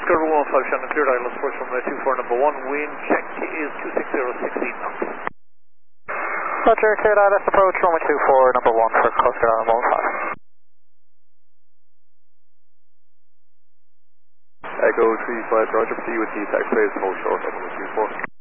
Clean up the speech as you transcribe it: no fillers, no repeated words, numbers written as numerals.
Coast Guard 115, Shannon, cleared ILS approach from 24 number 1, wind check is 260, 16 knots. Roger, cleared ILS approach, runway 24 number 1 for Coast Guard Island 15. Echo 35, Roger, proceed with the taxiways, hold short, runway 24.